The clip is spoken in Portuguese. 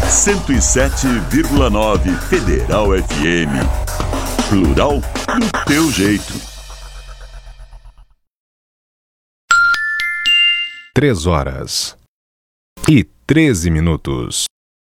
107,9 Federal FM. Plural do teu jeito. 3 horas e 13 minutos.